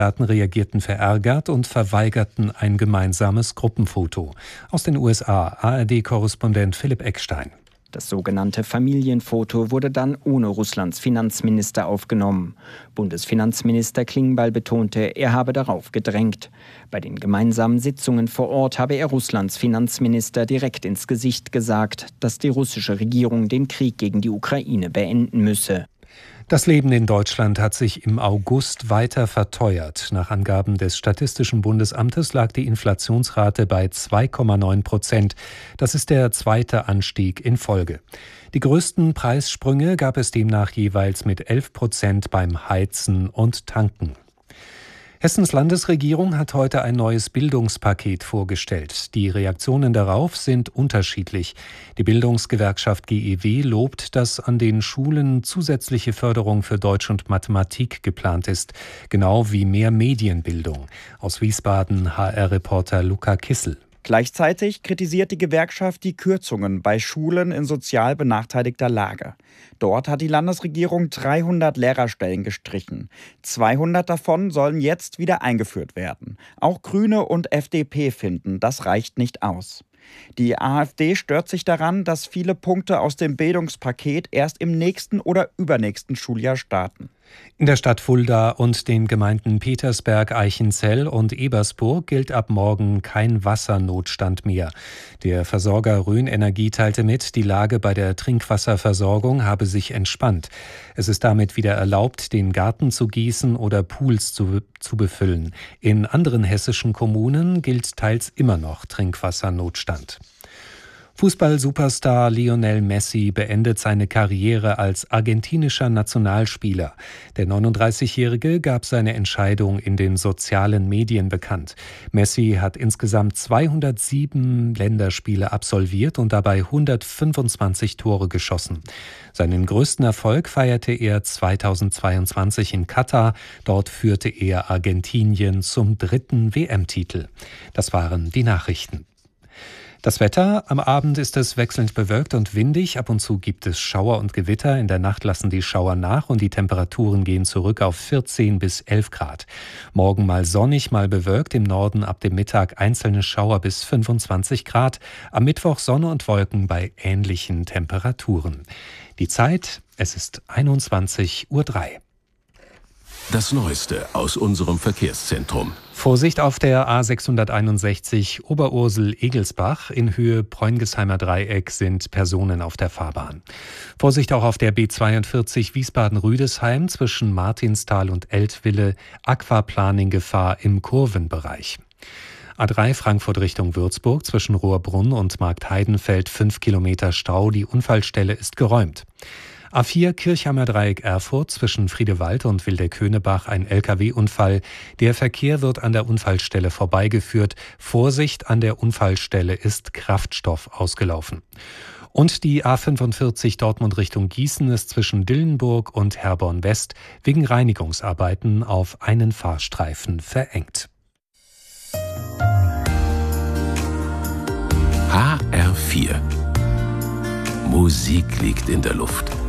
Staaten reagierten verärgert und verweigerten ein gemeinsames Gruppenfoto. Aus den USA, ARD-Korrespondent Philipp Eckstein. Das sogenannte Familienfoto wurde dann ohne Russlands Finanzminister aufgenommen. Bundesfinanzminister Klingbeil betonte, er habe darauf gedrängt. Bei den gemeinsamen Sitzungen vor Ort habe er Russlands Finanzminister direkt ins Gesicht gesagt, dass die russische Regierung den Krieg gegen die Ukraine beenden müsse. Das Leben in Deutschland hat sich im August weiter verteuert. Nach Angaben des Statistischen Bundesamtes lag die Inflationsrate bei 2,9%. Das ist der zweite Anstieg in Folge. Die größten Preissprünge gab es demnach jeweils mit 11% beim Heizen und Tanken. Hessens Landesregierung hat heute ein neues Bildungspaket vorgestellt. Die Reaktionen darauf sind unterschiedlich. Die Bildungsgewerkschaft GEW lobt, dass an den Schulen zusätzliche Förderung für Deutsch und Mathematik geplant ist, genau wie mehr Medienbildung. Aus Wiesbaden HR-Reporter Luca Kissel. Gleichzeitig kritisiert die Gewerkschaft die Kürzungen bei Schulen in sozial benachteiligter Lage. Dort hat die Landesregierung 300 Lehrerstellen gestrichen. 200 davon sollen jetzt wieder eingeführt werden. Auch Grüne und FDP finden, das reicht nicht aus. Die AfD stört sich daran, dass viele Punkte aus dem Bildungspaket erst im nächsten oder übernächsten Schuljahr starten. In der Stadt Fulda und den Gemeinden Petersberg, Eichenzell und Ebersburg gilt ab morgen kein Wassernotstand mehr. Der Versorger Rhön Energie teilte mit, die Lage bei der Trinkwasserversorgung habe sich entspannt. Es ist damit wieder erlaubt, den Garten zu gießen oder Pools zu befüllen. In anderen hessischen Kommunen gilt teils immer noch Trinkwassernotstand. Fußball-Superstar Lionel Messi beendet seine Karriere als argentinischer Nationalspieler. Der 39-Jährige gab seine Entscheidung in den sozialen Medien bekannt. Messi hat insgesamt 207 Länderspiele absolviert und dabei 125 Tore geschossen. Seinen größten Erfolg feierte er 2022 in Katar. Dort führte er Argentinien zum 3. WM-Titel. Das waren die Nachrichten. Das Wetter: Am Abend ist es wechselnd bewölkt und windig. Ab und zu gibt es Schauer und Gewitter. In der Nacht lassen die Schauer nach und die Temperaturen gehen zurück auf 14 bis 11 Grad. Morgen mal sonnig, mal bewölkt. Im Norden ab dem Mittag einzelne Schauer bis 25 Grad. Am Mittwoch Sonne und Wolken bei ähnlichen Temperaturen. Die Zeit: es ist 21:03 Uhr. Das Neueste aus unserem Verkehrszentrum. Vorsicht auf der A661 Oberursel-Egelsbach. In Höhe Preungesheimer Dreieck sind Personen auf der Fahrbahn. Vorsicht auch auf der B42 Wiesbaden-Rüdesheim zwischen Martinstal und Eltville. Aquaplaning-Gefahr im Kurvenbereich. A3 Frankfurt Richtung Würzburg zwischen Rohrbrunn und Marktheidenfeld 5 Kilometer Stau. Die Unfallstelle ist geräumt. A4 Kirchheimer Dreieck Erfurt zwischen Friedewald und Wildeköhnebach ein Lkw-Unfall. Der Verkehr wird an der Unfallstelle vorbeigeführt. Vorsicht, an der Unfallstelle ist Kraftstoff ausgelaufen. Und die A45 Dortmund Richtung Gießen ist zwischen Dillenburg und Herborn West wegen Reinigungsarbeiten auf einen Fahrstreifen verengt. HR4. Musik liegt in der Luft.